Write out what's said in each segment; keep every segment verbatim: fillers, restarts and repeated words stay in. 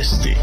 Vijesti.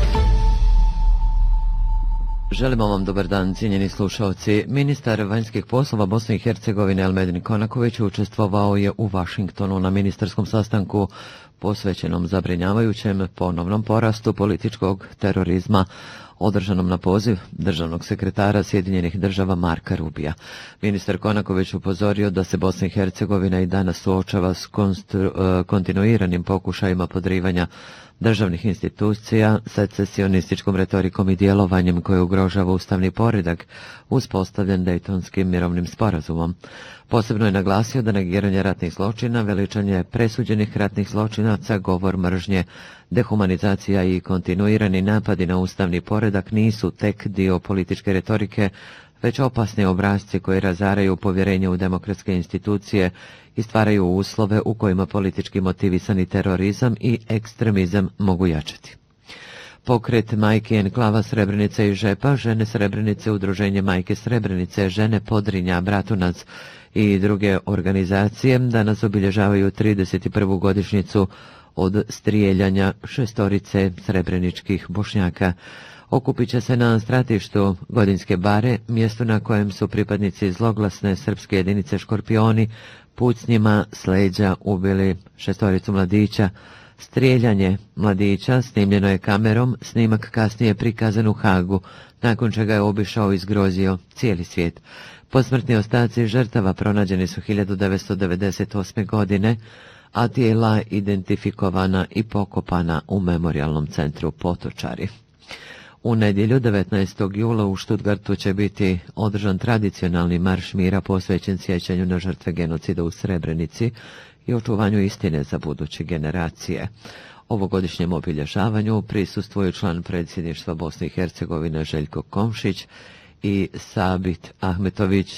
Želimo vam dobar dan, cijenjeni slušalci. Ministar vanjskih poslova Bosne i Hercegovine Elmedin Konaković učestvovao je u Vašingtonu na ministarskom sastanku posvećenom zabrinjavajućem ponovnom porastu političkog terorizma održanom na poziv državnog sekretara Sjedinjenih država Marka Rubija. Ministar Konaković upozorio da se Bosna i Hercegovina i danas suočava s konstru, kontinuiranim pokušajima podrivanja državnih institucija, secesionističkom retorikom i djelovanjem koje ugrožava ustavni poredak uspostavljen Dejtonskim mirovnim sporazumom. Posebno je naglasio da negiranje ratnih zločina, veličanje presuđenih ratnih zločinaca, govor mržnje, dehumanizacija i kontinuirani napadi na ustavni poredak nisu tek dio političke retorike, već opasni obrasci koji razaraju povjerenje u demokratske institucije i stvaraju uslove u kojima politički motivisani terorizam i ekstremizam mogu jačati. Pokret Majke Enklava Srebrenica i Žepa, Žene Srebrenice, Udruženje Majke Srebrenice, Žene Podrinja, Bratunac i druge organizacije danas obilježavaju trideset prvu godišnjicu od strijeljanja šestorice srebreničkih Bošnjaka. Okupit će se na stratištu Godinske bare, mjestu na kojem su pripadnici zloglasne srpske jedinice Škorpioni pucnjima s leđa ubili šestoricu mladića. Strijeljanje mladića snimljeno je kamerom, snimak kasnije prikazan u Hagu, nakon čega je obišao i zgrozio cijeli svijet. Posmrtni ostaci žrtava pronađeni su hiljadu devetsto devedeset osme. godine, a tijela identifikovana i pokopana u memorijalnom centru Potočari. U nedjelju devetnaestog jula u Stuttgartu će biti održan tradicionalni marš mira posvećen sjećanju na žrtve genocida u Srebrenici i očuvanju istine za buduće generacije. Ovogodišnjem obilježavanju prisustvuju član predsjedništva Bosne i Hercegovine Željko Komšić i Sabit Ahmetović,